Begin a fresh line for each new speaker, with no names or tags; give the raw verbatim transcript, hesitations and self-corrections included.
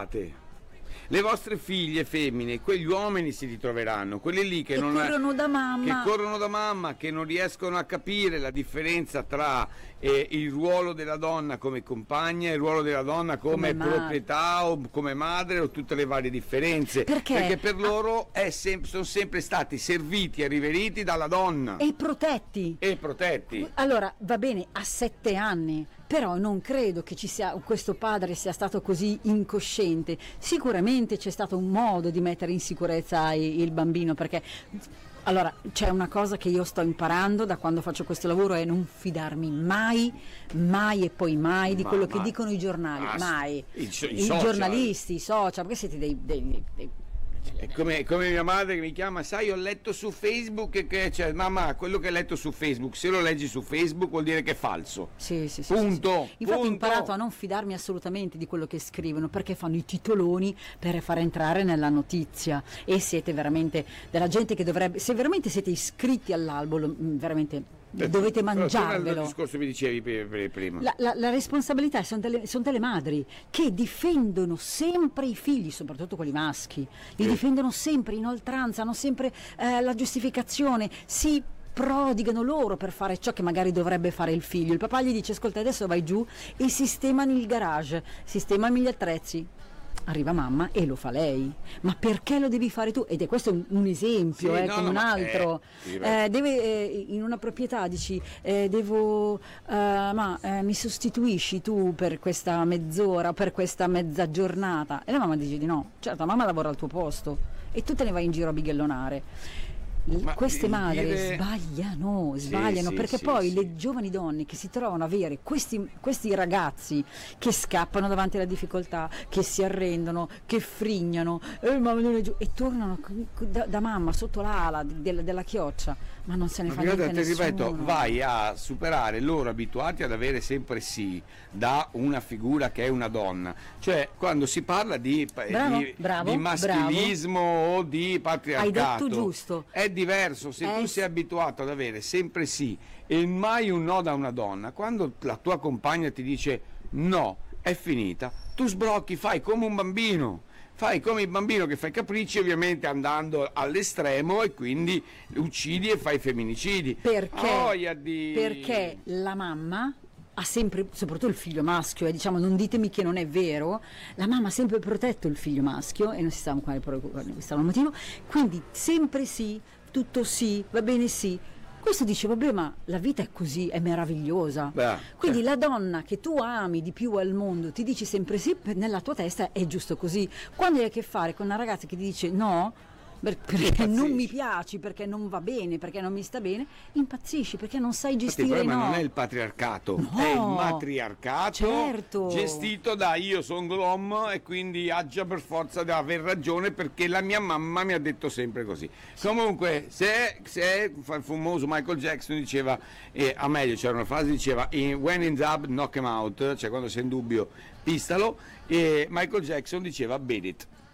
lasciate. Le vostre figlie femmine, quegli uomini si ritroveranno, quelli lì che,
che
non
corrono da mamma,
che corrono da mamma, che non riescono a capire la differenza tra eh, il ruolo della donna come compagna e il ruolo della donna come, come proprietà o come madre o tutte le varie differenze.
Perché,
Perché per loro è sem- sono sempre stati serviti e riveriti dalla donna.
E protetti.
E protetti.
Allora, va bene, a sette anni. Però non credo che ci sia, questo padre sia stato così incosciente. Sicuramente c'è stato un modo di mettere in sicurezza il bambino, perché allora c'è una cosa che io sto imparando da quando faccio questo lavoro, è non fidarmi mai, mai e poi mai di ma, quello ma, che dicono i giornali, ma, mai. I, i, I giornalisti, i social, perché siete dei, dei, dei
È come, come mia madre che mi chiama, sai, ho letto su Facebook che cioè, mamma, quello che hai letto su Facebook, se lo leggi su Facebook vuol dire che è falso.
Sì, sì, sì.
Punto.
Sì, sì. Infatti
punto.
ho imparato a non fidarmi assolutamente di quello che scrivono, perché fanno i titoloni per far entrare nella notizia. E siete veramente della gente che dovrebbe, se veramente siete iscritti all'albo, veramente dovete mangiarvelo.
Il discorso mi dicevi prima.
La, la, la responsabilità sono delle, sono delle madri che difendono sempre i figli, soprattutto quelli maschi, li sì. difendono sempre in oltranza, hanno sempre eh, la giustificazione, si prodigano loro per fare ciò che magari dovrebbe fare il figlio. Il papà gli dice: ascolta, adesso vai giù e sistemami il garage, sistemami gli attrezzi. Arriva mamma e lo fa lei, ma perché lo devi fare tu? Ed è questo un, un esempio, sì, eh, no, come no, un altro. Eh, deve, eh, in una proprietà dici eh, devo, eh, ma eh, mi sostituisci tu per questa mezz'ora, per questa mezza giornata? E la mamma dice di no, certo, la mamma lavora al tuo posto e tu te ne vai in giro a bighellonare. Ma queste madri dire... sbagliano, sbagliano sì, perché sì, poi sì. le giovani donne che si trovano a avere questi, questi ragazzi che scappano davanti alla difficoltà, che si arrendono, che frignano eh, ma non è giù, e tornano da, da mamma sotto l'ala de, della chioccia, ma non se ne ma fa niente
ti
nessuno.
Ripeto, vai a superare loro abituati ad avere sempre sì da una figura che è una donna, cioè quando si parla di,
bravo,
di,
bravo,
di maschilismo
bravo.
o di patriarcato,
hai detto giusto,
è diverso. Se eh, tu sei abituato ad avere sempre sì e mai un no da una donna, quando la tua compagna ti dice no, è finita, tu sbrocchi, fai come un bambino, fai come il bambino che fa i capricci, ovviamente andando all'estremo, e quindi uccidi e fai femminicidi.
Perché?
Oh, di...
Perché la mamma ha sempre, soprattutto il figlio maschio, e eh, diciamo, non ditemi che non è vero, la mamma ha sempre protetto il figlio maschio e non si sa quale il motivo, quindi sempre sì, tutto sì, va bene sì. Questo dice, vabbè, ma la vita è così, è meravigliosa. Beh, quindi eh. la donna che tu ami di più al mondo ti dice sempre sì, nella tua testa è giusto così. Quando hai a che fare con una ragazza che ti dice no, perché non mi piaci, perché non va bene, perché non mi sta bene, impazzisci perché non sai gestire.
Ma
no.
non è il patriarcato,
no.
è il matriarcato,
certo.
gestito da io sono l'uomo e quindi aggia per forza di aver ragione perché la mia mamma mi ha detto sempre così. Comunque, se, se il famoso Michael Jackson diceva, eh, a meglio c'era una frase, diceva when in doubt knock him out, cioè quando sei in dubbio pistalo, e Michael Jackson diceva beat it.